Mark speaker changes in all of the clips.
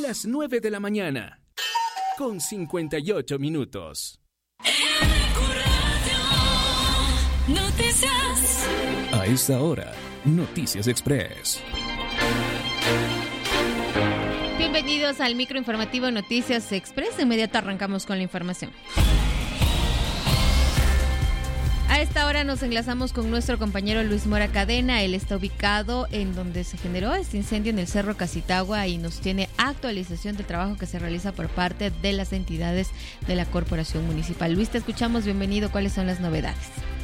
Speaker 1: las 9 de la mañana, con 58 minutos.
Speaker 2: Noticias.
Speaker 1: A esta hora, Noticias Express.
Speaker 3: Bienvenidos al microinformativo Noticias Express. De inmediato arrancamos con la información. A esta hora nos enlazamos con nuestro compañero Luis Mora Cadena. Él está ubicado en donde se generó este incendio en el Cerro Casitagua y nos tiene actualización del trabajo que se realiza por parte de las entidades de la Corporación Municipal. Luis, te escuchamos. Bienvenido. ¿Cuáles son las novedades?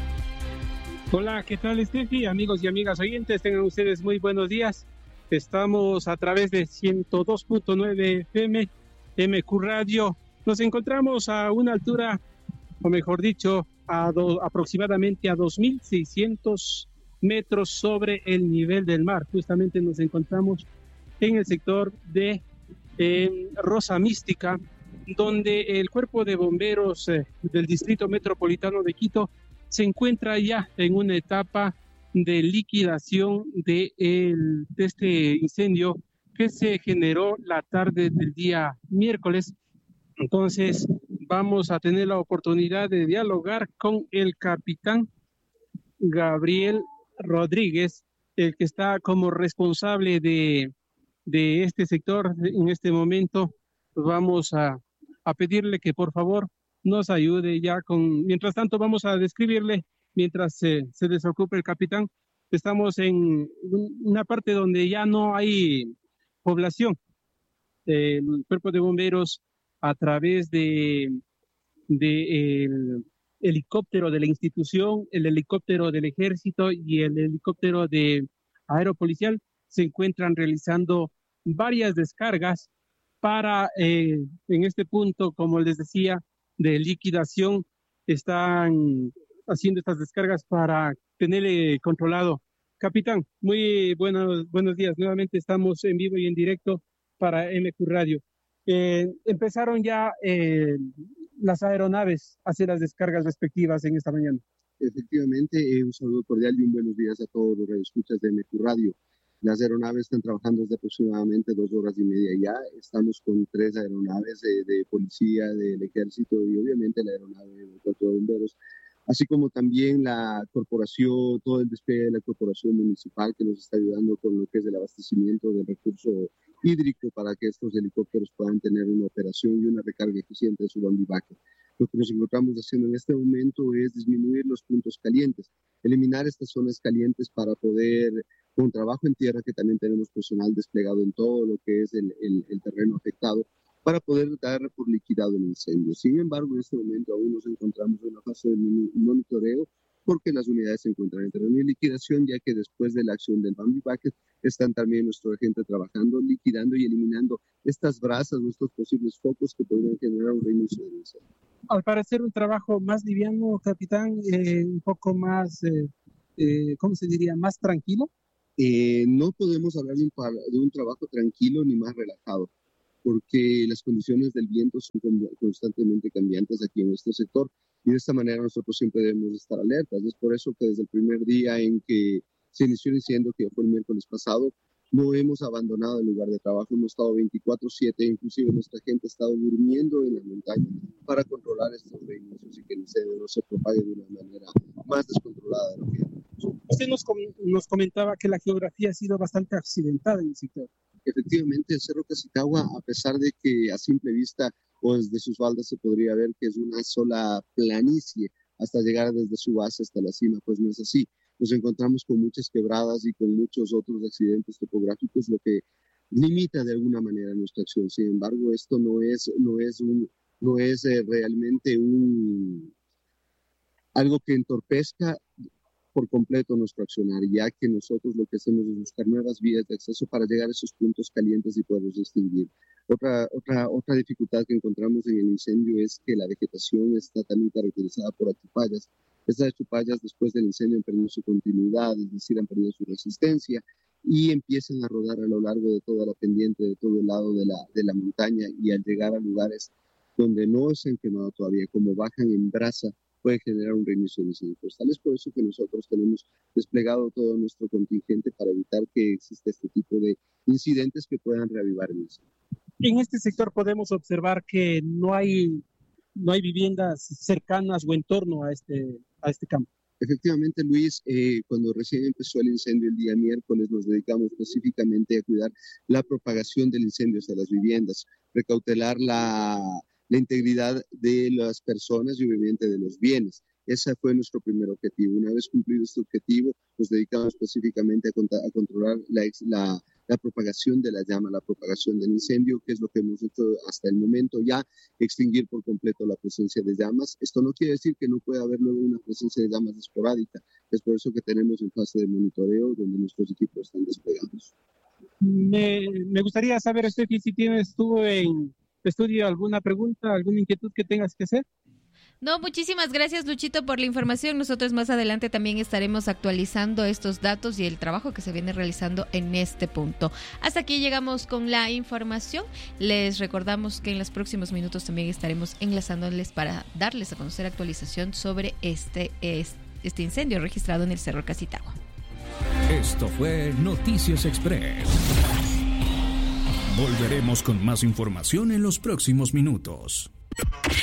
Speaker 4: Hola, ¿qué tal, Steffi? Amigos y amigas oyentes, tengan ustedes muy buenos días. Estamos a través de 102.9 FM, MQ Radio. Nos encontramos a una altura, o mejor dicho, aproximadamente a 2.600 metros sobre el nivel del mar. Justamente nos encontramos en el sector de Rosa Mística, donde el Cuerpo de Bomberos del Distrito Metropolitano de Quito se encuentra ya en una etapa de liquidación de este incendio que se generó la tarde del día miércoles. Entonces vamos a tener la oportunidad de dialogar con el capitán Gabriel Rodríguez, el que está como responsable de este sector en este momento. Vamos a pedirle que por favor nos ayude ya mientras tanto vamos a describirle, mientras se desocupe el capitán. Estamos en una parte donde ya no hay población. El Cuerpo de Bomberos, a través de el helicóptero de la institución, el helicóptero del ejército y el helicóptero de aeropolicial, se encuentran realizando varias descargas para, en este punto, como les decía, de liquidación. Están haciendo estas descargas para tener controlado. Capitán, muy buenos días. Nuevamente estamos en vivo y en directo para MQ Radio. Empezaron ya las aeronaves a hacer las descargas respectivas en esta mañana.
Speaker 5: Efectivamente, un saludo cordial y un buenos días a todos los radioescuchas de MQ Radio. Las aeronaves están trabajando desde aproximadamente 2 horas y media ya. Estamos con 3 aeronaves de policía, del ejército y obviamente la aeronave del Cuerpo de Bomberos, así como también la corporación, todo el despliegue de la corporación municipal que nos está ayudando con lo que es el abastecimiento del recurso hídrico para que estos helicópteros puedan tener una operación y una recarga eficiente de su bombivaje. Lo que nos encontramos haciendo en este momento es disminuir los puntos calientes, eliminar estas zonas calientes para poder, con trabajo en tierra, que también tenemos personal desplegado en todo lo que es el terreno afectado, para poder dar por liquidado el incendio. Sin embargo, en este momento aún nos encontramos en una fase de monitoreo porque las unidades se encuentran en terreno de liquidación, ya que después de la acción del Bambi Bucket están también nuestro agente trabajando, liquidando y eliminando estas brasas o estos posibles focos que podrían generar un reinicio del incendio.
Speaker 4: Al parecer un trabajo más liviano, capitán, un poco más, ¿cómo se diría?, más tranquilo.
Speaker 5: No podemos hablar de un trabajo tranquilo ni más relajado, porque las condiciones del viento son constantemente cambiantes aquí en este sector y de esta manera nosotros siempre debemos estar alertas. Es por eso que desde el primer día en que se inició el incendio, que fue el miércoles pasado, no hemos abandonado el lugar de trabajo, hemos estado 24/7, inclusive nuestra gente ha estado durmiendo en la montaña para controlar estos reinicios y que el incendio no se propague de una manera más descontrolada de lo que ya.
Speaker 4: Usted nos comentaba que la geografía ha sido bastante accidentada en el sector.
Speaker 5: Efectivamente, el Cerro Casitagua, a pesar de que a simple vista o desde sus faldas se podría ver que es una sola planicie hasta llegar desde su base hasta la cima, pues no es así. Nos encontramos con muchas quebradas y con muchos otros accidentes topográficos, lo que limita de alguna manera nuestra acción. Sin embargo, esto no es realmente algo que entorpezca por completo nuestro accionar, ya que nosotros lo que hacemos es buscar nuevas vías de acceso para llegar a esos puntos calientes y poderlos distinguir. Otra dificultad que encontramos en el incendio es que la vegetación está también caracterizada por achupallas. Estas achupallas después del incendio han perdido su continuidad, es decir, han perdido su resistencia y empiezan a rodar a lo largo de toda la pendiente, de todo el lado de la montaña, y al llegar a lugares donde no se han quemado todavía, como bajan en brasa, puede generar un reinicio de incendios forestales. Es por eso que nosotros tenemos desplegado todo nuestro contingente para evitar que exista este tipo de incidentes que puedan reavivar el incendio.
Speaker 4: En este sector podemos observar que no hay viviendas cercanas o en torno a este campo.
Speaker 5: Efectivamente, Luis, cuando recién empezó el incendio el día miércoles, nos dedicamos específicamente a cuidar la propagación del incendio hacia las viviendas, precautelar la integridad de las personas y obviamente de los bienes. Ese fue nuestro primer objetivo. Una vez cumplido este objetivo, nos dedicamos específicamente a controlar la propagación de la llama, la propagación del incendio, que es lo que hemos hecho hasta el momento, ya extinguir por completo la presencia de llamas. Esto no quiere decir que no pueda haber luego una presencia de llamas esporádica. Es por eso que tenemos en fase de monitoreo donde nuestros equipos están desplegados.
Speaker 4: Me gustaría saber, Steffi, si tienes tú en estudio alguna pregunta, alguna inquietud que tengas que hacer.
Speaker 3: No, muchísimas gracias, Luchito, por la información. Nosotros más adelante también estaremos actualizando estos datos y el trabajo que se viene realizando en este punto. Hasta aquí llegamos con la información. Les recordamos que en los próximos minutos también estaremos enlazándoles para darles a conocer actualización sobre este incendio registrado en el Cerro Casitagua.
Speaker 1: Esto fue Noticias Express. Volveremos con más información en los próximos minutos.